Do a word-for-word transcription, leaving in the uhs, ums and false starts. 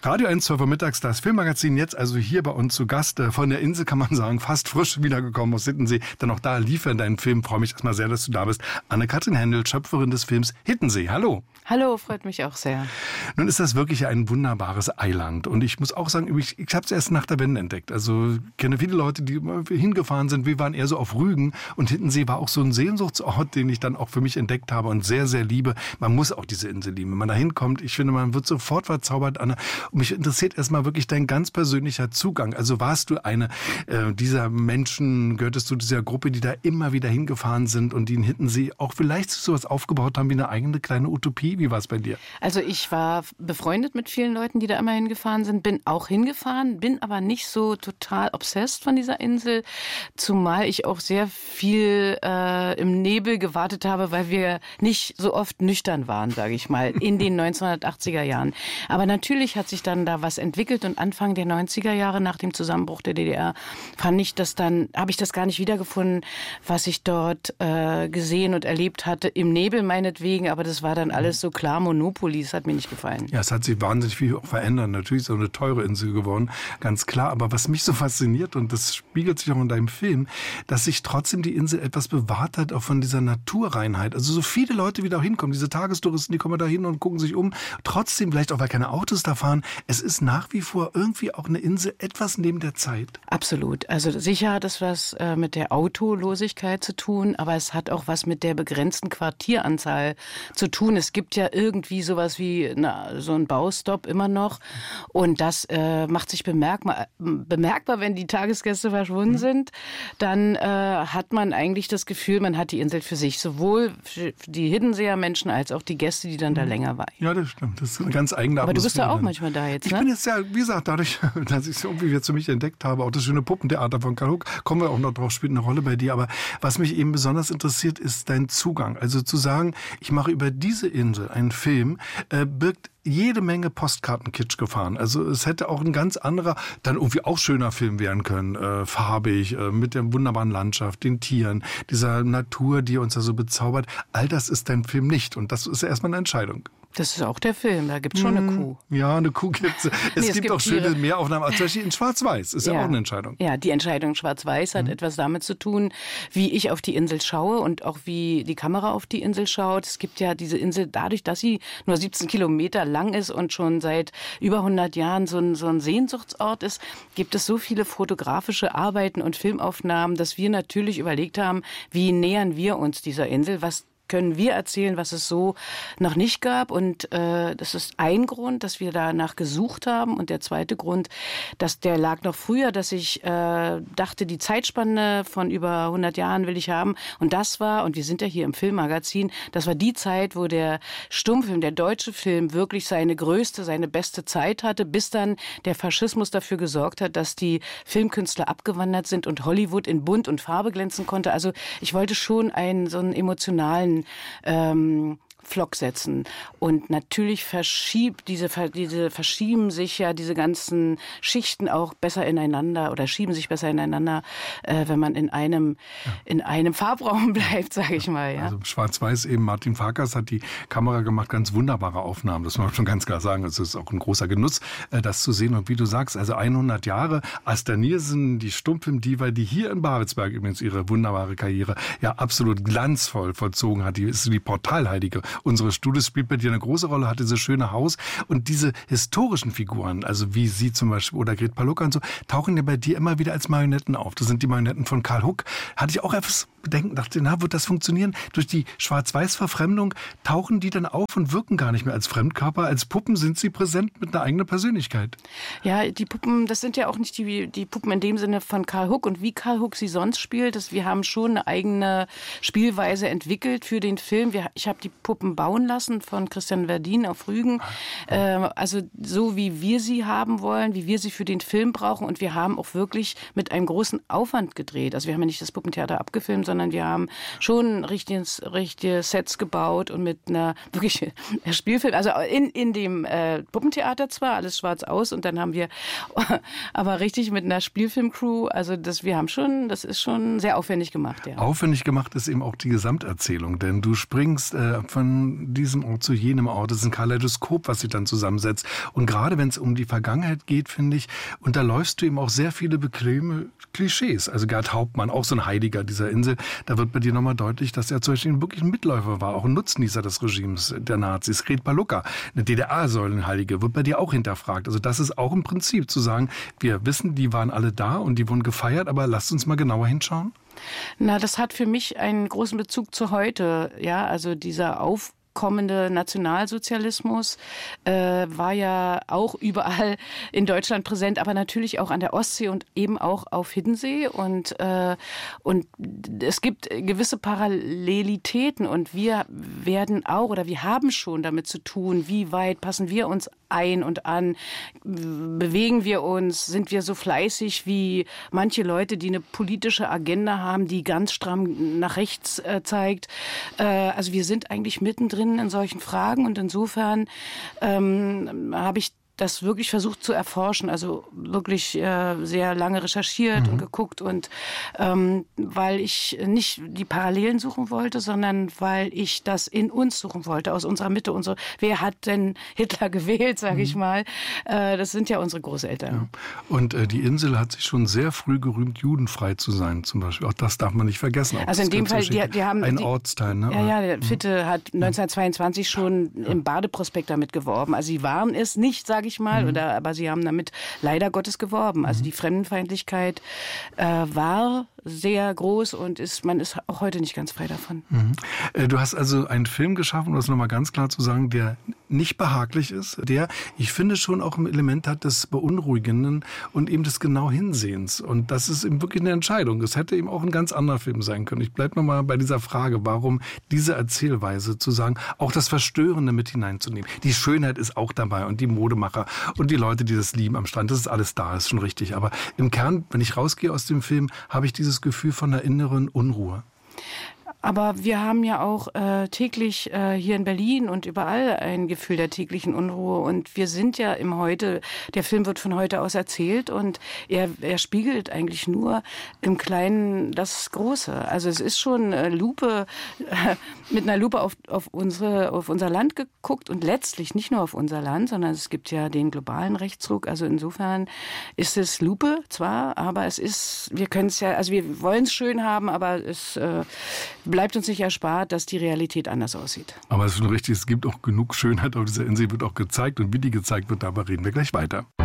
Radio eins, zwölf Uhr mittags, das Filmmagazin jetzt also hier bei uns zu Gast. Äh, von der Insel kann man sagen, fast frisch wiedergekommen aus Hiddensee. Dann auch da lief er in deinen Film. Freue mich erstmal sehr, dass du da bist. Anne-Kathrin Hendel, Schöpferin des Films Hiddensee. Hallo. Hallo, freut mich auch sehr. Nun ist das wirklich ein wunderbares Eiland. Und ich muss auch sagen, ich, ich habe es erst nach der Wende entdeckt. Also ich kenne viele Leute, die hingefahren sind. Wir waren eher so auf Rügen. Und Hiddensee war auch so ein Sehnsuchtsort, den ich dann auch für mich entdeckt habe und sehr, sehr liebe. Man muss auch diese Insel lieben. Wenn man da hinkommt, ich finde, man wird sofort verzaubert, Anne. Und mich interessiert erstmal wirklich dein ganz persönlicher Zugang. Also warst du eine äh, dieser Menschen, gehörtest du dieser Gruppe, die da immer wieder hingefahren sind und die in Hiddensee auch vielleicht sowas aufgebaut haben wie eine eigene kleine Utopie? Wie war es bei dir? Also ich war befreundet mit vielen Leuten, die da immer hingefahren sind, bin auch hingefahren, bin aber nicht so total obsessed von dieser Insel, zumal ich auch sehr viel äh, im Nebel gewartet habe, weil wir nicht so oft nüchtern waren, sage ich mal, in den neunzehnhundertachtziger Jahren. Aber natürlich hat sich dann da was entwickelt und Anfang der neunziger Jahre nach dem Zusammenbruch der D D R fand ich das dann, habe ich das gar nicht wiedergefunden, was ich dort äh, gesehen und erlebt hatte, im Nebel meinetwegen, aber das war dann alles so klar, Monopoly, das hat mir nicht gefallen. Ja, es hat sich wahnsinnig viel auch verändert, natürlich so eine teure Insel geworden, ganz klar, aber was mich so fasziniert und das spiegelt sich auch in deinem Film, dass sich trotzdem die Insel etwas bewahrt hat, auch von dieser Naturreinheit, also so viele Leute, die da hinkommen, diese Tagestouristen, die kommen da hin und gucken sich um, trotzdem, vielleicht auch, weil keine Autos da fahren, es ist nach wie vor irgendwie auch eine Insel etwas neben der Zeit. Absolut. Also sicher hat es was äh, mit der Autolosigkeit zu tun, aber es hat auch was mit der begrenzten Quartieranzahl zu tun. Es gibt ja irgendwie sowas wie na, so ein Baustopp immer noch und das äh, macht sich bemerkbar, bemerkbar, wenn die Tagesgäste verschwunden mhm. sind. Dann äh, hat man eigentlich das Gefühl, man hat die Insel für sich. Sowohl für die Hiddenseer Menschen als auch die Gäste, die dann mhm. da länger waren. Ja, das stimmt. Das ist eine ganz eigene Atmosphäre. Aber du bist ja auch manchmal da jetzt, Ich ne? bin jetzt ja, wie gesagt, dadurch, dass ich es irgendwie jetzt für mich entdeckt habe, auch das schöne Puppentheater von Karl Huck, kommen wir auch noch drauf, spielt eine Rolle bei dir. Aber was mich eben besonders interessiert, ist dein Zugang. Also zu sagen, ich mache über diese Insel einen Film, äh, birgt jede Menge Postkartenkitsch gefahren. Also es hätte auch ein ganz anderer, dann irgendwie auch schöner Film werden können, äh, farbig, äh, mit der wunderbaren Landschaft, den Tieren, dieser Natur, die uns da so bezaubert. All das ist dein Film nicht und das ist ja erstmal eine Entscheidung. Das ist auch der Film, da gibt es schon eine Kuh. Ja, eine Kuh gibt es. Es, nee, es gibt, gibt auch schöne Tiere. Mehraufnahmen, zum Beispiel in Schwarz-Weiß, ist ja, ja auch eine Entscheidung. Ja, die Entscheidung Schwarz-Weiß hat mhm. etwas damit zu tun, wie ich auf die Insel schaue und auch wie die Kamera auf die Insel schaut. Es gibt ja diese Insel, dadurch, dass sie nur siebzehn Kilometer lang ist und schon seit über hundert Jahren so ein, so ein Sehnsuchtsort ist, gibt es so viele fotografische Arbeiten und Filmaufnahmen, dass wir natürlich überlegt haben, wie nähern wir uns dieser Insel, was können wir erzählen, was es so noch nicht gab. Und äh, das ist ein Grund, dass wir danach gesucht haben. Und der zweite Grund, dass der lag noch früher, dass ich äh, dachte, die Zeitspanne von über hundert Jahren will ich haben. Und das war, und wir sind ja hier im Filmmagazin, das war die Zeit, wo der Stummfilm, der deutsche Film, wirklich seine größte, seine beste Zeit hatte, bis dann der Faschismus dafür gesorgt hat, dass die Filmkünstler abgewandert sind und Hollywood in Bunt und Farbe glänzen konnte. Also ich wollte schon einen so einen emotionalen Ähm, Flock setzen. Und natürlich verschiebt diese, diese verschieben sich ja diese ganzen Schichten auch besser ineinander oder schieben sich besser ineinander, äh, wenn man in einem, ja. in einem Farbraum bleibt, sage ich mal. Ja. Also Schwarz-Weiß eben, Martin Farkas hat die Kamera gemacht, ganz wunderbare Aufnahmen, das muss man schon ganz klar sagen. Es ist auch ein großer Genuss, das zu sehen. Und wie du sagst, also hundert Jahre, Asta Niersen, die Stummfilmdiva, die hier in Babelsberg übrigens ihre wunderbare Karriere ja absolut glanzvoll vollzogen hat. Die ist die Portalheilige unseres Studios, spielt bei dir eine große Rolle, hat dieses schöne Haus und diese historischen Figuren, also wie sie zum Beispiel oder Gret Palucka und so, tauchen ja bei dir immer wieder als Marionetten auf. Das sind die Marionetten von Karl Huck. Hatte ich auch etwas Bedenken, dachte, na, wird das funktionieren? Durch die Schwarz-Weiß-Verfremdung tauchen die dann auf und wirken gar nicht mehr als Fremdkörper. Als Puppen sind sie präsent mit einer eigenen Persönlichkeit. Ja, die Puppen, das sind ja auch nicht die, die Puppen in dem Sinne von Karl Huck und wie Karl Huck sie sonst spielt. Das, wir haben schon eine eigene Spielweise entwickelt für den Film. Wir, ich habe die Puppen bauen lassen von Christian Verdin auf Rügen. Äh, also so, wie wir sie haben wollen, wie wir sie für den Film brauchen. Und wir haben auch wirklich mit einem großen Aufwand gedreht. Also wir haben ja nicht das Puppentheater abgefilmt, sondern wir haben schon richtiges, richtige Sets gebaut und mit einer wirklich Spielfilm, also in, in dem äh, Puppentheater zwar, alles schwarz aus und dann haben wir aber richtig mit einer Spielfilmcrew, also das, wir haben schon, das ist schon sehr aufwendig gemacht. Ja. Aufwendig gemacht ist eben auch die Gesamterzählung, denn du springst äh, von diesem Ort zu jenem Ort, das ist ein Kaleidoskop, was sich dann zusammensetzt und gerade wenn es um die Vergangenheit geht, finde ich, unterläufst du eben auch sehr viele bequeme Klischees. Also Gerd Hauptmann, auch so ein Heiliger dieser Insel, da wird bei dir nochmal deutlich, dass er zum Beispiel wirklich ein Mitläufer war, auch ein Nutznießer des Regimes der Nazis. Gret Balucka, eine D D R-Säulenheilige, wird bei dir auch hinterfragt. Also das ist auch im Prinzip zu sagen, wir wissen, die waren alle da und die wurden gefeiert, aber lasst uns mal genauer hinschauen. Na, das hat für mich einen großen Bezug zu heute. Ja, also dieser Auf kommende Nationalsozialismus äh, war ja auch überall in Deutschland präsent, aber natürlich auch an der Ostsee und eben auch auf Hiddensee. Und, äh, und es gibt gewisse Parallelitäten und wir werden auch oder wir haben schon damit zu tun, wie weit passen wir uns ein und an, bewegen wir uns, sind wir so fleißig wie manche Leute, die eine politische Agenda haben, die ganz stramm nach rechts äh, zeigt. Äh, also wir sind eigentlich mittendrin in solchen Fragen und insofern ähm, habe ich das wirklich versucht zu erforschen, also wirklich äh, sehr lange recherchiert mhm. und geguckt und ähm, weil ich nicht die Parallelen suchen wollte, sondern weil ich das in uns suchen wollte, aus unserer Mitte. Unsere, wer hat denn Hitler gewählt, sage mhm. ich mal? Äh, das sind ja unsere Großeltern. Ja. Und äh, die Insel hat sich schon sehr früh gerühmt, judenfrei zu sein zum Beispiel. Auch das darf man nicht vergessen. Auch also in dem Fall, die, die haben... Ein die, Ortsteil, ne? Ja, ja, der Fitte hat neunzehnhundertzweiundzwanzig schon ja. im Badeprospekt damit geworben. Also sie waren es nicht, sage ich mal, mhm. oder, aber sie haben damit leider Gottes geworben. Also die Fremdenfeindlichkeit äh, war sehr groß und ist, man ist auch heute nicht ganz frei davon. Mhm. Du hast also einen Film geschaffen, um das nochmal ganz klar zu sagen, der nicht behaglich ist, der, ich finde, schon auch ein Element hat des Beunruhigenden und eben des genau Hinsehens. Und das ist eben wirklich eine Entscheidung. Es hätte eben auch ein ganz anderer Film sein können. Ich bleibe nochmal bei dieser Frage, warum diese Erzählweise zu sagen, auch das Verstörende mit hineinzunehmen. Die Schönheit ist auch dabei und die Modemacher und die Leute, die das lieben am Strand, das ist alles da, ist schon richtig. Aber im Kern, wenn ich rausgehe aus dem Film, habe ich dieses Gefühl von einer inneren Unruhe. Aber wir haben ja auch äh, täglich äh, hier in Berlin und überall ein Gefühl der täglichen Unruhe. Und wir sind ja im Heute, der Film wird von heute aus erzählt und er, er spiegelt eigentlich nur im Kleinen das Große. Also es ist schon äh, Lupe, äh, mit einer Lupe auf, auf, unsere, auf unser Land geguckt und letztlich nicht nur auf unser Land, sondern es gibt ja den globalen Rechtsruck. Also insofern ist es Lupe zwar, aber es ist, wir können es ja, also wir wollen es schön haben, aber es äh, bleibt uns nicht erspart, dass die Realität anders aussieht. Aber es ist schon richtig, es gibt auch genug Schönheit auf dieser Insel, wird auch gezeigt und wie die gezeigt wird, darüber reden wir gleich weiter.